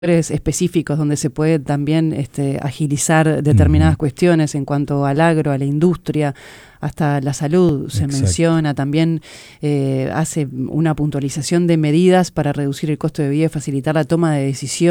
específicos donde se puede también agilizar determinadas cuestiones en cuanto al agro, a la industria, hasta la salud. Se menciona también, hace una puntualización de medidas para reducir el costo de vida y facilitar la toma de decisiones.